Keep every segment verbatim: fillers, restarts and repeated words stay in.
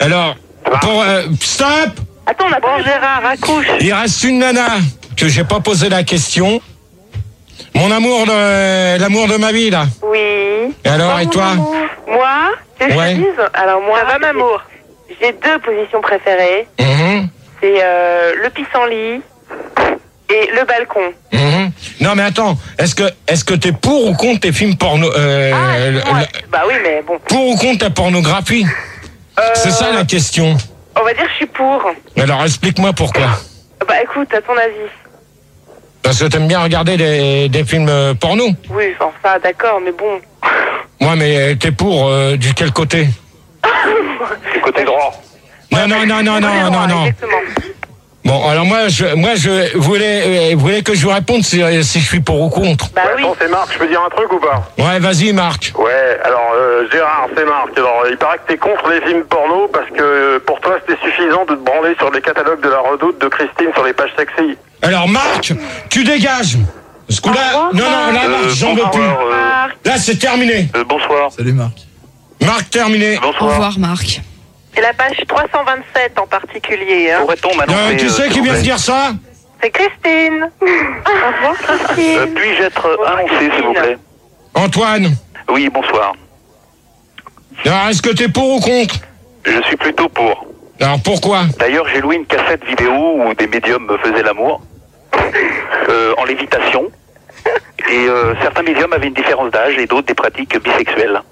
Alors, pour, euh, stop. Attends, on a bon Gérard, accouche. Il reste une nana que j'ai pas posé la question. Mon amour de l'amour de ma vie là. Oui. Et alors, et toi? Moi, que ouais. je dise Alors moi, ça va, m'amour. J'ai deux positions préférées. Mmh. C'est euh, le pissenlit et le balcon. Mmh. Non mais attends, est-ce que est-ce que t'es pour ou contre tes films porno euh, Ah, le, ouais. le, Bah oui, mais bon. Pour ou contre ta pornographie? Euh, C'est ça la question. On va dire que je suis pour. Alors explique-moi pourquoi. Bah écoute, à ton avis. Parce que t'aimes bien regarder des, des films euh, porno? Oui, enfin ça, d'accord, mais bon. Ouais, mais t'es pour euh, du quel côté? Du côté droit. Non, non, non, non, non, non, non. Exactement. Bon, alors moi, je, moi, je voulais, euh, voulais que je vous réponde si, si je suis pour ou contre. Bah oui. Attends, c'est Marc, je peux dire un truc ou pas? Ouais, vas-y, Marc. Ouais, alors euh, Gérard, c'est Marc. Alors, il paraît que t'es contre les films porno parce que euh, pour toi, c'était suffisant de te branler sur les catalogues de la Redoute de Christine sur les pages sexy. Alors, Marc, tu dégages. Parce que là, non, non, là, Marc, Euh, j'en veux bonsoir, plus. euh, Là, c'est terminé. euh, bonsoir. Salut Marc. Marc, terminé. Au Bonsoir. revoir, Marc. Et la page trois cent vingt-sept en particulier. Hein. Pourrait-on Euh, m'annoncer qui euh, c'est s'il qui vous vient de plaît dire ça? C'est Christine. Au revoir, Christine. Euh, Puis-je être euh, annoncé, s'il vous plaît? Antoine. Oui, bonsoir. Alors, est-ce que t'es pour ou contre? Je suis plutôt pour. Alors, pourquoi? D'ailleurs, j'ai loué une cassette vidéo où des médiums me faisaient l'amour, euh, en lévitation. Et euh, certains médiums avaient une différence d'âge et d'autres des pratiques bisexuelles.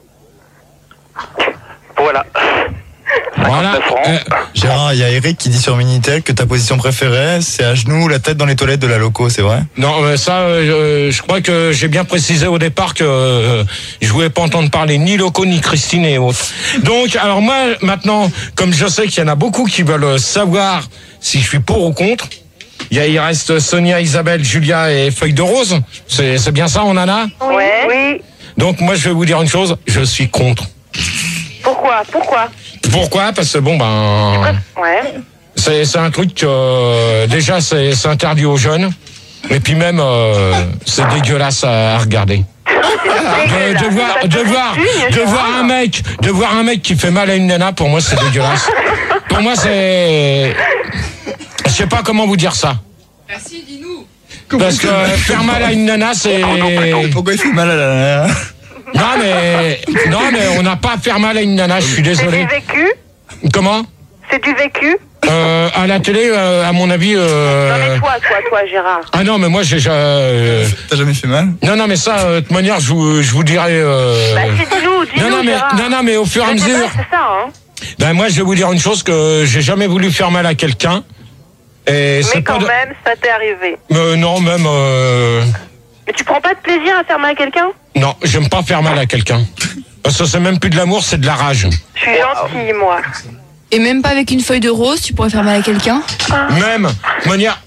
Voilà. Voilà. cinquante-neuf francs. Euh, Gérard, il y a Eric qui dit sur Minitel que ta position préférée, c'est à genoux, la tête dans les toilettes de la loco, c'est vrai? Non, euh, ça, euh, je crois que j'ai bien précisé au départ que euh, je voulais pas entendre parler ni Loco, ni Christine et autres. Donc, alors moi, maintenant, comme je sais qu'il y en a beaucoup qui veulent savoir si je suis pour ou contre, il, y a, il reste Sonia, Isabelle, Julia et Feuille de Rose. C'est, c'est bien ça, on en a? Ouais. Oui. Donc, moi, je vais vous dire une chose, je suis contre. Pourquoi Pourquoi Pourquoi? Parce que bon, ben... Ouais. C'est, c'est un truc que, euh, déjà, c'est, c'est interdit aux jeunes. Et puis même, euh, c'est dégueulasse à, à regarder. De, de voir, de voir, de voir un mec, de voir un mec qui fait mal à une nana, pour moi, c'est dégueulasse. Pour moi, c'est... Je sais pas comment vous dire ça. Merci, dis-nous. Parce que faire mal à une nana, c'est... Pourquoi il fait mal à la nana? Non, mais, non, mais on n'a pas à faire mal à une nana, je suis C'est désolé. du vécu Comment? C'est du vécu Euh, à la télé, euh, à mon avis... Euh... Non mais toi, toi, toi, Gérard. Ah non, mais moi, j'ai... Euh... T'as jamais fait mal? Non, non, mais ça, euh, de toute manière, je vous, je vous dirai... Euh... Bah dis-nous, dis-nous, non, non, mais, Gérard. non, non, mais au fur et à Je sais mesure... pas, c'est ça, hein. Ben, moi, je vais vous dire une chose, que j'ai jamais voulu faire mal à quelqu'un. Et c'est Mais pas quand de... même, ça t'est arrivé. Euh, non, même... Euh... Mais tu prends pas de plaisir à faire mal à quelqu'un? Non, j'aime pas faire mal à quelqu'un. Parce que c'est même plus de l'amour, c'est de la rage. Je suis gentille, moi. Et même pas avec une feuille de rose, tu pourrais faire mal à quelqu'un? Même, de manière...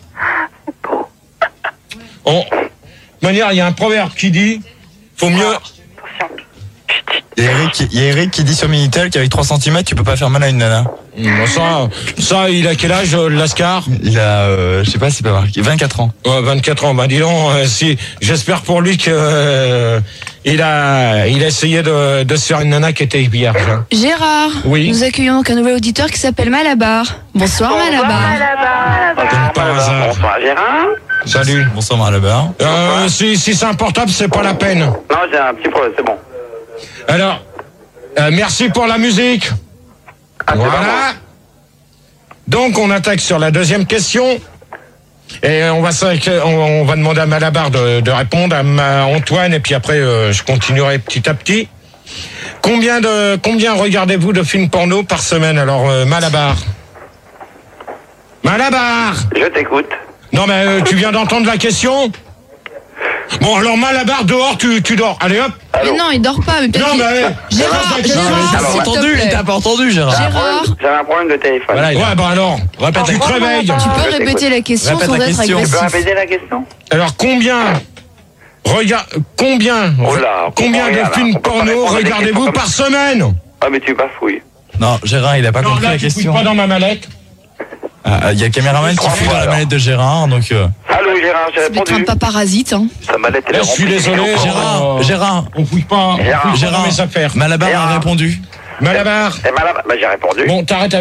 On... De manière, il y a un proverbe qui dit... Faut mieux... Il y a Eric, il y a Eric qui dit sur Minitel qu'avec trois centimètres, tu peux pas faire mal à une nana. Bon, ça, ça, il a quel âge, euh, Lascar? Il a, euh, je sais pas si c'est pas marqué, vingt-quatre ans. Ouais, vingt-quatre ans. Ben, dis donc, euh, si, j'espère pour lui que... Euh, il a, il a essayé de, de se faire une nana qui était vierge. Hein. Gérard, Oui. nous accueillons donc un nouvel auditeur qui s'appelle Malabar. Bonsoir, Bonsoir, Malabar. Malabar. Comme par hasard. Bonsoir, Gérard. Salut. Bonsoir Malabar. Euh, si, si c'est un portable, c'est pas la peine. Non, j'ai un petit problème, c'est bon. Alors, euh, merci pour la musique. Ah, c'est pas moi. Voilà. Donc, on attaque sur la deuxième question. Et on va, on, on va demander à Malabar de, de répondre, à ma, Antoine, et puis après, euh, je continuerai petit à petit. Combien de, combien regardez-vous de films porno par semaine? Alors, euh, Malabar. Malabar. Je t'écoute. Non, mais euh, tu viens d'entendre la question? Bon, alors Malabar, dehors, tu, tu dors. Allez, hop. Mais non, il dort pas. Mais peut-être Non, qu'il- mais... Gérard, Non, Gérard, mais T'as s'il pas te entendu, plaît. il t'a pas entendu, Gérard. Gérard, J'avais un problème de téléphone. Voilà, il a- Ouais, bah alors. Répète, tu peux répéter la question Répète sans la être question. Tu peux agressif. répéter la question? Alors, combien... Regarde, combien... Oh là, on combien comprend rien, de là. films On peut pas porno répondre à des regardez-vous questions par comme semaine? Ah, mais tu bafouilles. Non, Gérard, il a pas Non, compris là, la tu fouilles question. pas dans ma mallette. Ah, il y a le caméraman qui Trois fouille fois, dans la alors. manette de Gérard, donc... Euh... Allô, Gérard, j'ai C'est peut-être un répondu. pas parasite. Hein. Sa mallette, elle est Là, je suis remplie. désolé. Gérard. Gérard, Euh, Gérard, On fouille pas, on Gérard. fouille pas dans Gérard. mes affaires. Malabar a Gérard. répondu. Malabar. Et Malabar, bah, j'ai répondu. Bon, t'arrêtes